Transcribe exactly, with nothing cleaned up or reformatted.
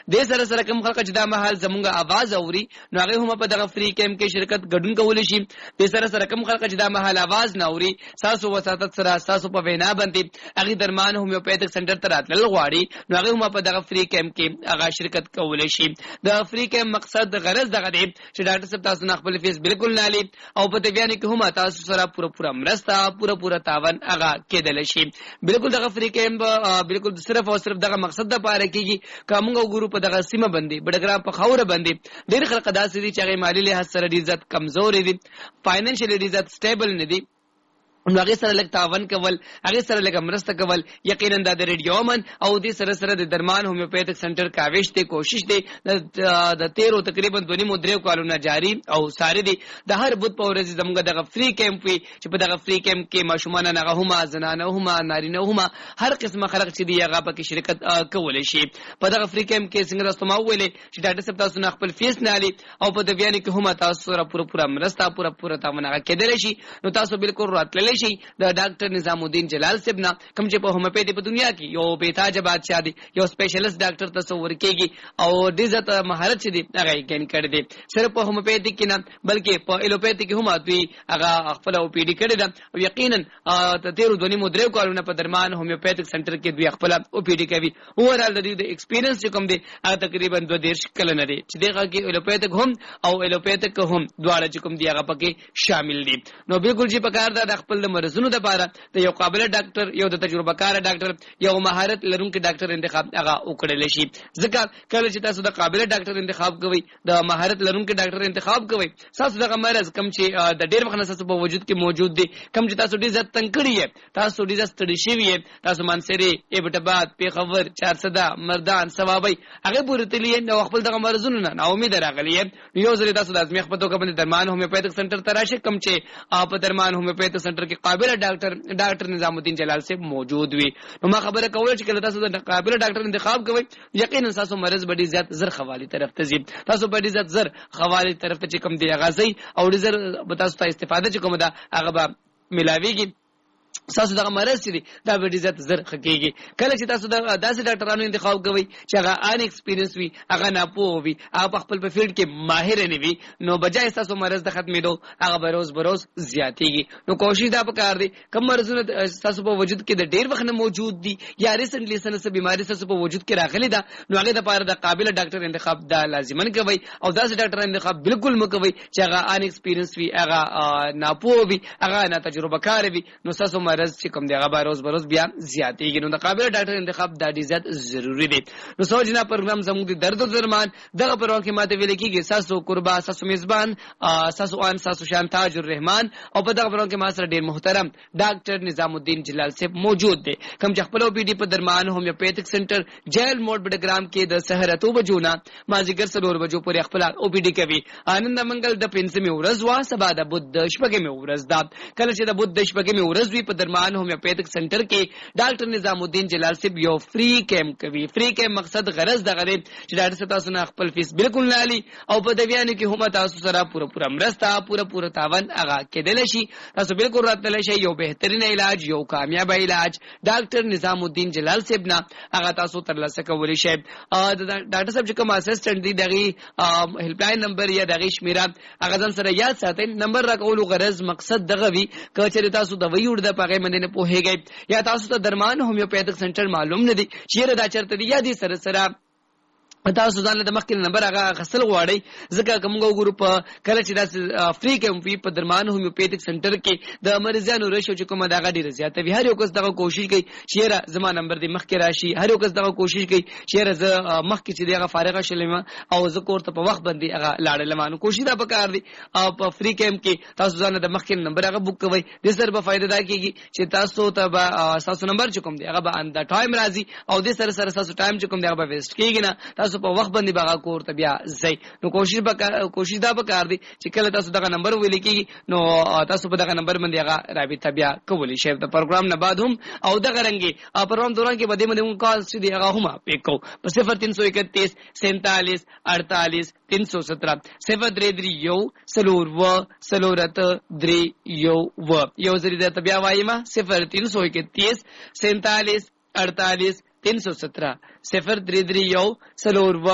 د سره سره کوم خلک چې دا مهال زمونږ आवाज اوري نو هغه هم په دغه فری کیمپ کې شرکت ګډون کولی شي. د سره سره کوم خلک چې دا مهال आवाज نه اوري تاسو وساتت سره تاسو په وینا باندې هغه درمان هومیوپیتھک سنټر ته راتلل غواړي نو هغه هم په دغه فری کیمپ کې هغه شرکت کولی شي. د فری کیمپ مقصد غرض دغه دی چې ډاکټر صاحب تاسو نه خپل فیس بالکل نه لې او په دې بیان کې هم تاسو سره پوره پوره مرسته پوره پوره تاوان هغه کېدل شي. بالکل دغه فری کیمپ بالکل صرف او صرف دغه مقصد د پاره کېږي کومه ګورو په دغه سیمه باندې بډګرام په خوره باندې ډېر خلک داسې دي چې هغه مالی لحاظ سره ډېر زیات کمزور دي فاینانشلی ډېر زیات سټیبل نه دي نو هغه سره لږ تعاون کول هغه سره لږ مرسته کول یقینا د ریډیو من او د سره سره د درمان هومیوپیتھک سنټر کاوش ته کوشش دی د تیرو تقریبا دوه نیم درې کالونه جاری او ساره دي د هر بوت په ورځ زموږ دغه فری کیمپ وي چې په دغه فری کیمپ کې ماشومان نه هما زنانه هما نارینه هما هر قسمه خلک چې دی هغه په شرکت کولای شي. په دغه فری کیمپ کې څنګه تاسو ما ویلې چې ډاکټر صاحب تاسو نه خپل فیس نه علي او په دې بیان کې هم تاسو سره پوره پوره مرسته پوره پوره تامن هغه کېدل شي نو تاسو بالکل راتللی شي. د ډاکټر نظام الدین جلال صاحب نه کوم چې په هومیوپیتھی په دنیا کې یو بیتاج بادشاہ دی یو سپیشلیست ډاکټر تصور کېږي او د عزت مهارت چې دی هغه ګین کړی دی صرف په هومیوپیتھی کې نه بلکې په الوپیتھی کې هم دوی هغه خپل او پی ډی کړی دا او یقینا ته تیرو دونی مدرو کارونه په درمان هومیوپیتھک سنټر کې دوی خپل او پی ډی کوي اوورال د دې د ایکسپیرینس چې کوم دی هغه تقریبا دوه دیرش کله نه دی چې دغه کې الوپیتھک هم او الوپیتھک هم دواړه چې کوم دی هغه پکې شامل دي. نو بالکل چې پکار دا د خپل مرزونو د لپاره د یو قابل ډاکټر یو د تجربه کار ډاکټر یو مهارت لرونکي ډاکټر انتخاب هغه وکړل شي. ځکه کله چې تاسو د قابل ډاکټر انتخاب کوئ د مهارت لرونکي ډاکټر انتخاب کوئ تاسو دغه مرز کم چې د ډېر وخت نه تاسو په وجود کې موجود دي کم چې تاسو ډېر ځت تنګ کړی تاسو ډېر ستړي شوی تاسو مانسری ایبټباد پیښور چارسده مردان ثوابي هغه پورتلی نو خپل دغه مرزونه نه امید راغلی یو ځل تاسو د ازمیخ په توګه باندې درمان هومیوپیتھک سنټر ته راشي کم چې په درمان هومیوپیتھک سنټر کې قابل ډاکټر ډاکټر نظام الدین جلال صاحب موجود وي نو ما خبره کوله چې کله تاسو د قابل ډاکټر انتخاب کوئ یقینا تاسو مرز بډي زیات زر خوالي طرف ته ځي تاسو بډي زیات زر خوالي طرف ته چې کوم دی غازي او ډي زر به تاسو ته استفاده چې کوم دا هغه به ملاويږي تاسو دغه مرز چې دا به عزت زر خکېږي. کله چې تاسو د داسې ډاکټرانو انتخاب کوئ چې هغه ان ایکسپیرینس وي هغه نه پوه وي هغه په خپل په فیلډ کې ماهر نه وي نو بجای تاسو مرز د ختمېدو هغه به روز بروز زیاتېږي. نو کوشش دا وکړئ دي کوم مرزونه تاسو په وجود کې د ډېر وخت نه موجود دي یا ریسنټلی سنه بیماری تاسو په وجود کې راغلي ده نو هغه د لپاره د قابل ډاکټر انتخاب دا لازمن کوي او داسې ډاکټر انتخاب بالکل مکوي چې هغه ان ایکسپیرینس وي هغه نه پوه وي هغه نه تجربه کار وي نو تاسو مرز چې کوم دی هغه به روز بروز بیا زیاتېږي. نو د قابل ډاکټر انتخاب د ډېر زیات ضروری دی. نو سوجنا پروګرام زموږ د درد او درمان دغه پروګرام کې ماته ویل کېږي ساسو قربا ساسو میزبان ساسو ان ساسو شان تاج الرحمن او په دغه پروګرام کې ما سره ډېر محترم ډاکټر نظام الدین جلال صاحب موجود دی کوم چې خپل او پی ډی په درمان هومیوپیتھک سنټر جیل موډ بډګرام کې د سحر اتو بجو نه مازیګر سلور بجو پورې خپل او پی ډی کوي. آنند منګل د پنځمه ورځ وا سبا د بوت شپږمه ورځ دا کله چې د بوت شپږمه ورځ وي په درمان هومیوپیتھک سنټر کې ډاکټر نظام الدین جلال صاحب یو فری کیمپ کوي. فری کیمپ مقصد غرض دغه دی چې ډاکټر صاحب تاسو نه خپل فیس بالکل نه علي او په دې بیان کې هم تاسو سره پوره پوره مرسته پوره پوره تاوان هغه کېدل شي تاسو بالکل راتللی شي یو بهترین علاج یو کامیاب علاج ډاکټر نظام الدین جلال صاحب نه هغه تاسو ترلاسه کولی شئ. ډاکټر صاحب چې کوم اسسټنټ دی دغه هیلپ لاین نمبر یا دغه شمیره هغه ځان سره یاد ساتئ نمبر راکول غرض مقصد دغه وی کچې تاسو د ویوډ د پغې باندې نه پوهیږئ یا تاسو ته درمان هومیوپیتھک سنټر معلوم نه دي چې دا چرته دی یا دي سره سره تاسو ځان له مخکې نمبر هغه غسل غواړئ ځکه کوم ګورو په کله چې دا فری کیمپ په درمان هومیوپیتھک سنټر کې د مریضانو رشو چې کومه دغه ډیره زیاته وي هر یو کس دغه کوشش کوي چې را زما نمبر دی مخکې راشي هر یو کس دغه کوشش کوي چې را زه مخکې چې دغه فارغه شلم او زه کوړه په وخت باندې هغه لاړل مانو کوشش دا وکړ دي او په فری کیمپ کې تاسو ځان له مخکې نمبر هغه بوک کوئ د سر په فائدہ دا کیږي چې تاسو ته تاسو نمبر چې کوم دی هغه به ان د ټایم راځي او د سر سره تاسو ټایم چې کوم دی هغه به ویسټ کیږي نه تاسو په وخت باندې باغ کور ته بیا ځئ نو کوشش وکړئ کوشش دا وکړئ دي چې کله تاسو دغه نمبر ویل کیږي نو تاسو په دغه نمبر باندې هغه رابطه بیا کولی شئ د پروګرام نه بعد هم او دغه رنګي پروګرام دوران کې بده مده کال چې دی هغه هم پېکو په صفر تین سو اکتیس سینتالیس اڑتالیس تین سو سترہ صفر درې درې یو سلور و سلورت درې یو و یو زری د بیا وایما صفر تین سو اکتیس سینتالیس اڑتالیس تین سو سترہ صفر درې درې یو سلور و